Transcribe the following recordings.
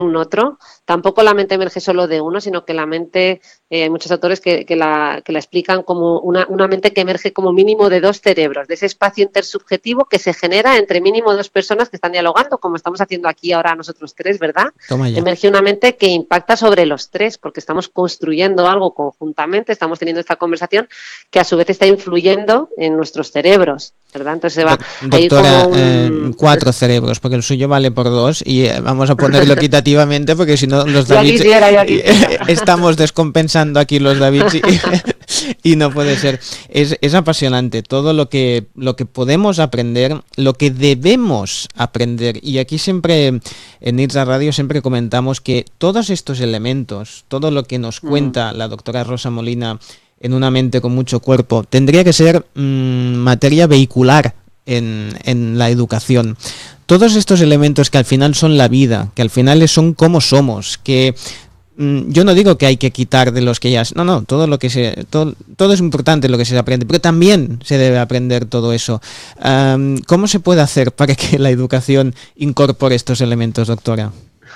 un otro. Tampoco la mente emerge solo de uno, sino que la mente, hay muchos autores que la explican como una mente que emerge como mínimo de dos cerebros, de ese espacio intersubjetivo que se genera entre mínimo dos personas que están dialogando, como estamos haciendo aquí ahora nosotros tres, ¿verdad? Toma ya. Emerge una mente que impacta sobre los tres, porque estamos construyendo algo conjuntamente, estamos teniendo esta conversación que a su vez está influyendo en nuestros cerebros, ¿verdad? Entonces se va a ir Doctora, como un... 4 cerebros, porque el suyo vale por 2 y vamos a ponerlo equitativamente porque si no los Yo Davids quisiera. estamos descompensando aquí los Davids y no puede ser. Es apasionante todo lo que podemos aprender, lo que debemos aprender. Y aquí siempre, en ITSA Radio, siempre comentamos que todos estos elementos, todo lo que nos cuenta la doctora Rosa Molina en Una mente con mucho cuerpo, tendría que ser materia vehicular en la educación. Todos estos elementos que al final son la vida, que al final son cómo somos, que yo no digo que hay que quitar de los que ya... No, todo es importante lo que se aprende, pero también se debe aprender todo eso. ¿Cómo se puede hacer para que la educación incorpore estos elementos, doctora?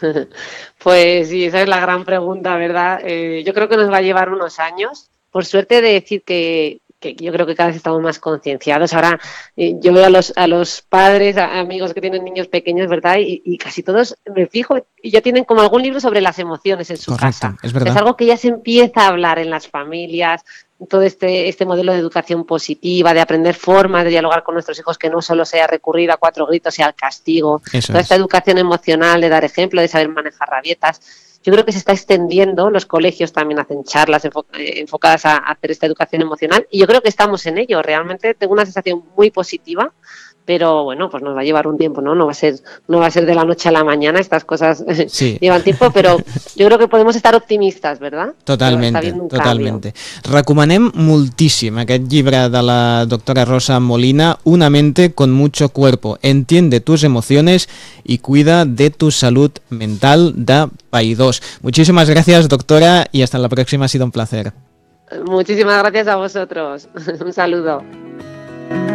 Pues sí, esa es la gran pregunta, ¿verdad? Yo creo que nos va a llevar unos años. Por suerte de decir que yo creo que cada vez estamos más concienciados. Ahora yo veo a los padres, amigos que tienen niños pequeños, ¿verdad? Y casi todos, me fijo, y ya tienen como algún libro sobre las emociones en su casa. Es verdad. Es algo que ya se empieza a hablar en las familias, todo este modelo de educación positiva, de aprender formas de dialogar con nuestros hijos, que no solo sea recurrir a 4 gritos y al castigo. Toda esta educación emocional, de dar ejemplo, de saber manejar rabietas. Yo creo que se está extendiendo, los colegios también hacen charlas enfocadas a hacer esta educación emocional y yo creo que estamos en ello. Realmente tengo una sensación muy positiva, pero bueno, pues nos va a llevar un tiempo, ¿no? No va a ser de la noche a la mañana, estas cosas sí. llevan tiempo, pero yo creo que podemos estar optimistas, ¿verdad? Totalmente. Recomanem moltíssim aquest llibre de la doctora Rosa Molina, Una mente con mucho cuerpo. Entiende tus emociones y cuida de tu salud mental, de Paidós. Muchísimas gracias, doctora, y hasta la próxima. Ha sido un placer. Muchísimas gracias a vosotros. Un saludo.